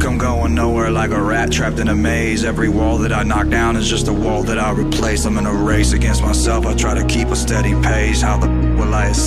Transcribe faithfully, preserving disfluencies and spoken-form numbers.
like I'm going nowhere, like a rat trapped in a maze. Every wall that I knock down is just a wall that I replace. I'm in a race against myself, I try to keep a steady pace. How the will I escape?